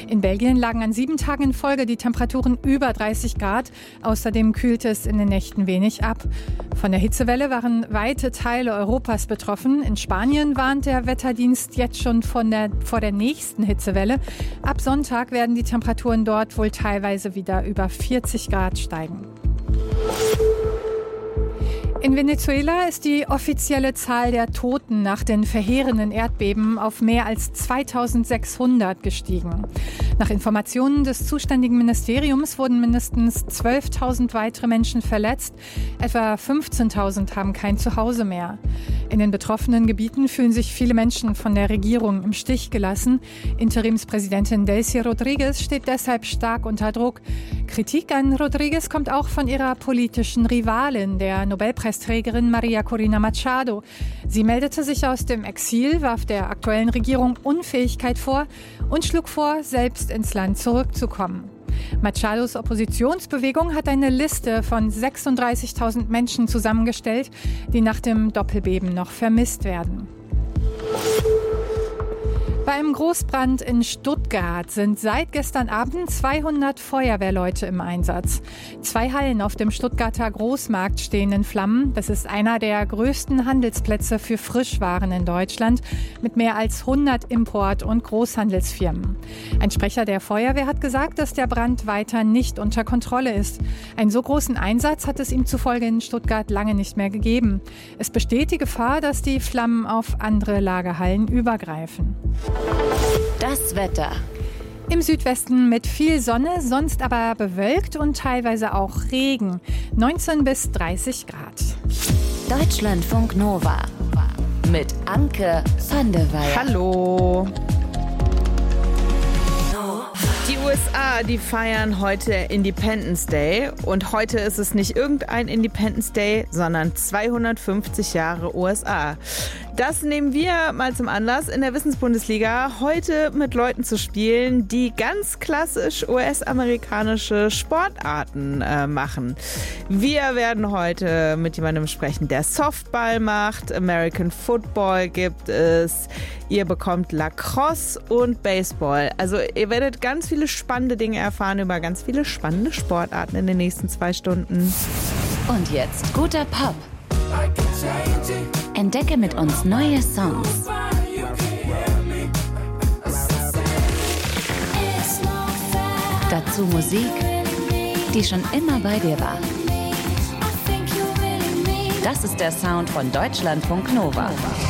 In Belgien lagen an 7 Tagen in Folge die Temperaturen über 30 Grad. Außerdem kühlte es in den Nächten wenig ab. Von der Hitzewelle waren weite Teile Europas betroffen. In Spanien warnt der Wetterdienst jetzt schon vor der nächsten Hitzewelle. Ab Sonntag werden die Temperaturen dort wohl teilweise wieder über 40 Grad steigen. In Venezuela ist die offizielle Zahl der Toten nach den verheerenden Erdbeben auf mehr als 2600 gestiegen. Nach Informationen des zuständigen Ministeriums wurden mindestens 12.000 weitere Menschen verletzt. Etwa 15.000 haben kein Zuhause mehr. In den betroffenen Gebieten fühlen sich viele Menschen von der Regierung im Stich gelassen. Interimspräsidentin Delcy Rodríguez steht deshalb stark unter Druck. Kritik an Rodríguez kommt auch von ihrer politischen Rivalin, der Nobelpreisträgerin Maria Corina Machado. Sie meldete sich aus dem Exil, warf der aktuellen Regierung Unfähigkeit vor und schlug vor, selbst ins Land zurückzukommen. Machados Oppositionsbewegung hat eine Liste von 36.000 Menschen zusammengestellt, die nach dem Doppelbeben noch vermisst werden. Bei einem Großbrand in Stuttgart sind seit gestern Abend 200 Feuerwehrleute im Einsatz. 2 Hallen auf dem Stuttgarter Großmarkt stehen in Flammen. Das ist einer der größten Handelsplätze für Frischwaren in Deutschland mit mehr als 100 Import- und Großhandelsfirmen. Ein Sprecher der Feuerwehr hat gesagt, dass der Brand weiter nicht unter Kontrolle ist. Einen so großen Einsatz hat es ihm zufolge in Stuttgart lange nicht mehr gegeben. Es besteht die Gefahr, dass die Flammen auf andere Lagerhallen übergreifen. Das Wetter. Im Südwesten mit viel Sonne, sonst aber bewölkt und teilweise auch Regen. 19 bis 30 Grad. Deutschlandfunk Nova. Mit Anke van der Weyer. Hallo. Die USA, die feiern heute Independence Day. Und heute ist es nicht irgendein Independence Day, sondern 250 Jahre USA. Das nehmen wir mal zum Anlass, in der Wissensbundesliga heute mit Leuten zu spielen, die ganz klassisch US-amerikanische Sportarten machen. Wir werden heute mit jemandem sprechen, der Softball macht, American Football gibt es, ihr bekommt Lacrosse und Baseball. Also ihr werdet ganz viele spannende Dinge erfahren über ganz viele spannende Sportarten in den nächsten 2 Stunden. Und jetzt guter Pop. Entdecke mit uns neue Songs. Dazu Musik, die schon immer bei dir war. Das ist der Sound von Deutschlandfunk Nova.